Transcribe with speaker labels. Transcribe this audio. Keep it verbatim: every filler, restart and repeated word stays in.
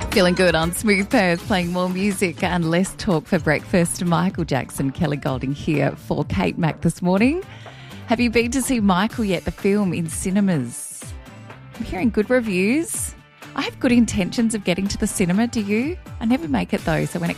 Speaker 1: Feeling good on Smooth Perth, playing more music and less talk for breakfast. Michael Jackson, Kelly Golding here for Kate Mac this morning. Have you been to see Michael yet, the film, in cinemas? I'm hearing good reviews. I have good intentions of getting to the cinema, do you? I never make it though, so when it